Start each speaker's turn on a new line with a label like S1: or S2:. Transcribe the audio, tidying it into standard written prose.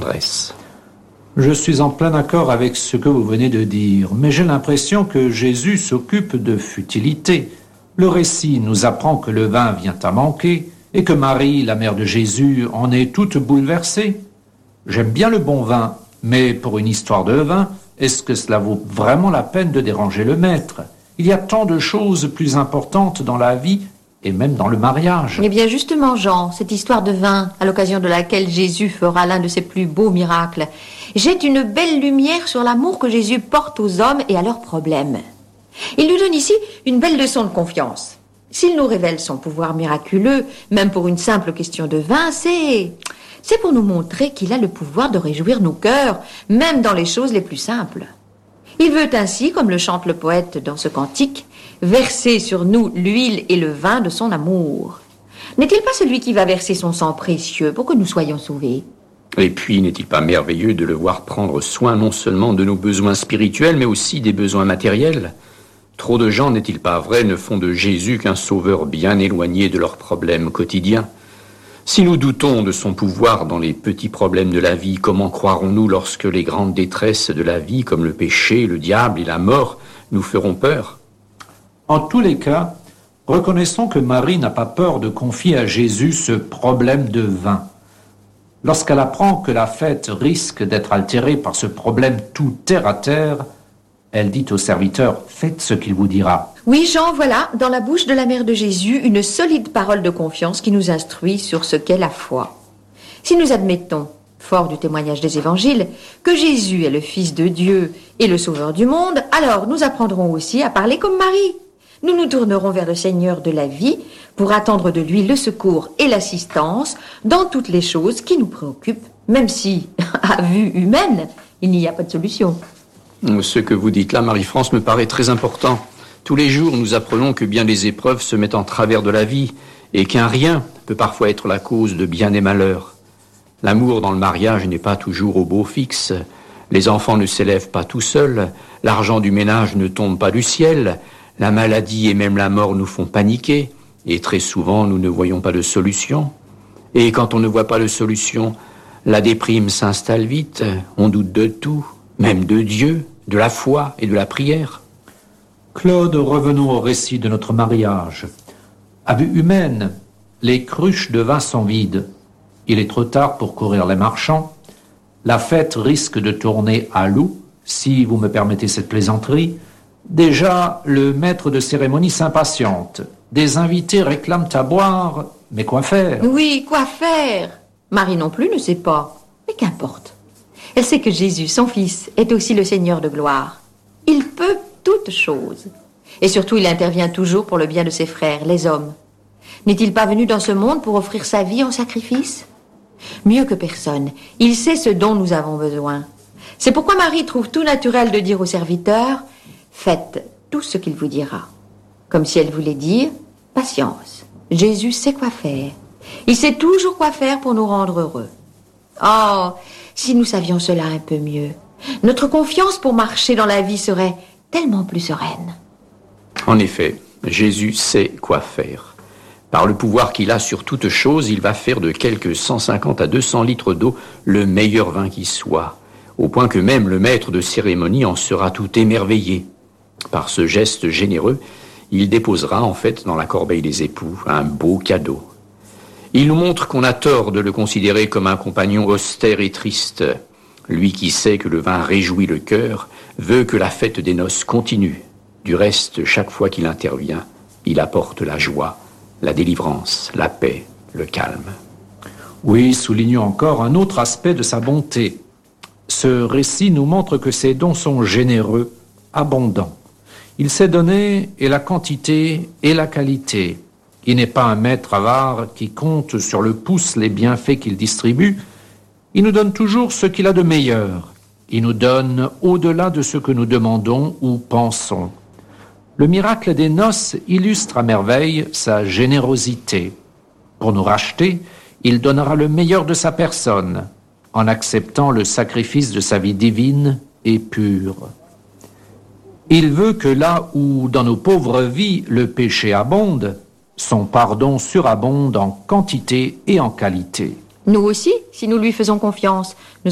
S1: tendresse.
S2: Je suis en plein accord avec ce que vous venez de dire, mais j'ai l'impression que Jésus s'occupe de futilités. Le récit nous apprend que le vin vient à manquer et que Marie, la mère de Jésus, en est toute bouleversée. J'aime bien le bon vin, mais pour une histoire de vin, est-ce que cela vaut vraiment la peine de déranger le maître ? Il y a tant de choses plus importantes dans la vie et même dans le mariage.
S3: Eh bien justement, Jean, cette histoire de vin, à l'occasion de laquelle Jésus fera l'un de ses plus beaux miracles, jette une belle lumière sur l'amour que Jésus porte aux hommes et à leurs problèmes. Il nous donne ici une belle leçon de confiance. S'il nous révèle son pouvoir miraculeux, même pour une simple question de vin, c'est pour nous montrer qu'il a le pouvoir de réjouir nos cœurs, même dans les choses les plus simples. Il veut ainsi, comme le chante le poète dans ce cantique, verser sur nous l'huile et le vin de son amour. N'est-il pas celui qui va verser son sang précieux pour que nous soyons sauvés ?
S1: Et puis, n'est-il pas merveilleux de le voir prendre soin non seulement de nos besoins spirituels, mais aussi des besoins matériels ? Trop de gens, n'est-il pas vrai, ne font de Jésus qu'un sauveur bien éloigné de leurs problèmes quotidiens ? Si nous doutons de son pouvoir dans les petits problèmes de la vie, comment croirons-nous lorsque les grandes détresses de la vie, comme le péché, le diable et la mort, nous feront peur ?
S2: En tous les cas, reconnaissons que Marie n'a pas peur de confier à Jésus ce problème de vin. Lorsqu'elle apprend que la fête risque d'être altérée par ce problème tout terre à terre, elle dit au serviteur « Faites ce qu'il vous dira ».
S3: Oui, Jean, voilà, dans la bouche de la mère de Jésus, une solide parole de confiance qui nous instruit sur ce qu'est la foi. Si nous admettons, fort du témoignage des évangiles, que Jésus est le Fils de Dieu et le Sauveur du monde, alors nous apprendrons aussi à parler comme Marie. Nous nous tournerons vers le Seigneur de la vie pour attendre de lui le secours et l'assistance dans toutes les choses qui nous préoccupent, même si, à vue humaine, il n'y a pas de solution.
S1: Ce que vous dites là, Marie-France, me paraît très important. Tous les jours, nous apprenons que bien des épreuves se mettent en travers de la vie et qu'un rien peut parfois être la cause de bien des malheurs. L'amour dans le mariage n'est pas toujours au beau fixe. Les enfants ne s'élèvent pas tout seuls. L'argent du ménage ne tombe pas du ciel. La maladie et même la mort nous font paniquer. Et très souvent, nous ne voyons pas de solution. Et quand on ne voit pas de solution, la déprime s'installe vite. On doute de tout, même de Dieu, de la foi et de la prière.
S2: Claude, revenons au récit de notre mariage. À vue humaine, les cruches de vin sont vides. Il est trop tard pour courir les marchands. La fête risque de tourner à l'eau, si vous me permettez cette plaisanterie. Déjà, le maître de cérémonie s'impatiente. Des invités réclament à boire, mais quoi faire ?
S3: Oui, quoi faire ? Marie non plus ne sait pas, mais qu'importe. Elle sait que Jésus, son fils, est aussi le Seigneur de gloire. Il peut toutes choses. Et surtout, il intervient toujours pour le bien de ses frères, les hommes. N'est-il pas venu dans ce monde pour offrir sa vie en sacrifice ? Mieux que personne, il sait ce dont nous avons besoin. C'est pourquoi Marie trouve tout naturel de dire au serviteur « Faites tout ce qu'il vous dira ». Comme si elle voulait dire « Patience, Jésus sait quoi faire. Il sait toujours quoi faire pour nous rendre heureux. » Oh, si nous savions cela un peu mieux, notre confiance pour marcher dans la vie serait tellement plus sereine.
S1: En effet, Jésus sait quoi faire. Par le pouvoir qu'il a sur toute chose, il va faire de quelques 150 à 200 litres d'eau le meilleur vin qui soit, au point que même le maître de cérémonie en sera tout émerveillé. Par ce geste généreux, il déposera en fait dans la corbeille des époux un beau cadeau. Il nous montre qu'on a tort de le considérer comme un compagnon austère et triste. Lui qui sait que le vin réjouit le cœur, veut que la fête des noces continue. Du reste, chaque fois qu'il intervient, il apporte la joie, la délivrance, la paix, le calme.
S2: Oui, soulignons encore un autre aspect de sa bonté. Ce récit nous montre que ses dons sont généreux, abondants. Il sait donner et la quantité et la qualité. Il n'est pas un maître avare qui compte sur le pouce les bienfaits qu'il distribue. Il nous donne toujours ce qu'il a de meilleur. Il nous donne au-delà de ce que nous demandons ou pensons. Le miracle des noces illustre à merveille sa générosité. Pour nous racheter, il donnera le meilleur de sa personne, en acceptant le sacrifice de sa vie divine et pure. Il veut que là où, dans nos pauvres vies, le péché abonde, son pardon surabonde en quantité et en qualité.
S3: Nous aussi, si nous lui faisons confiance, nous